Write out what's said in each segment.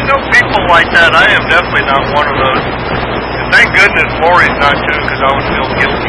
know people like that. I am definitely not one of those. And thank goodness Lori's not too, because I would feel guilty.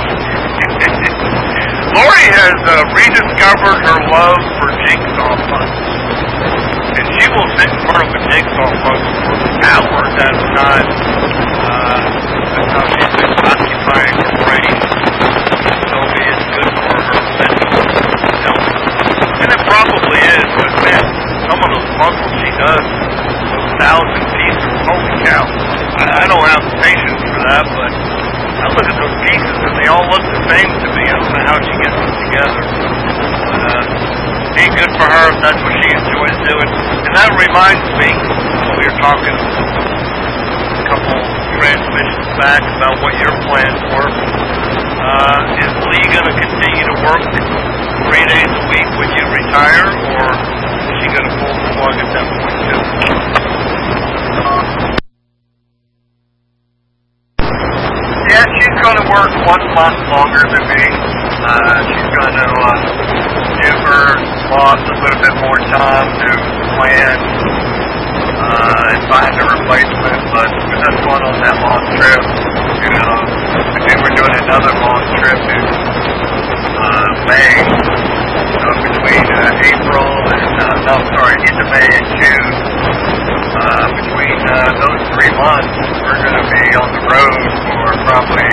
Lori has rediscovered her love for jigsaw puzzles. And she will sit in front of a jigsaw puzzle for hours at a time. That's how she's been occupying her brain. So it's good for her mental health. And it probably is, but man, some of those puzzles she does, those 1,000 pieces, holy cow. I don't have the patience for that, but I look at those pieces and they all look the same to me. I don't know how she gets them together. But ain't good for her if that's what she enjoys doing. And that reminds me, we were talking a couple transmissions back about what your plans were. Is Lee going to continue to work 3 days a week when you retire, or is she going to pull the plug at that point too? Yeah, she's going to work 1 month longer than me. She's going to give her boss a little bit more time to plan and find a replacement. But with us going on that long trip, you know, I think we're doing another long trip in May, between April and, into May and June. Between those 3 months, we're going to be on the road for probably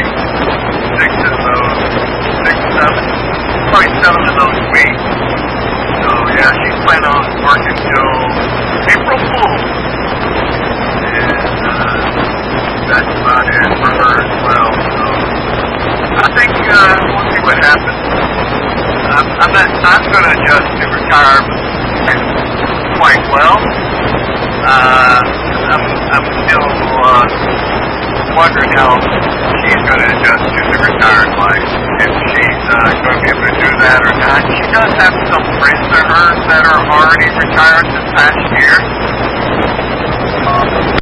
7 of those weeks. So yeah, she's planning on working till April Fool's. And that's about it for her as well. So I think we'll see what happens. I'm going to adjust to retirement quite well. I'm still wondering how she's going to adjust to the retired life, if she's going to be able to do that or not. She does have some friends of hers that are already retired this past year.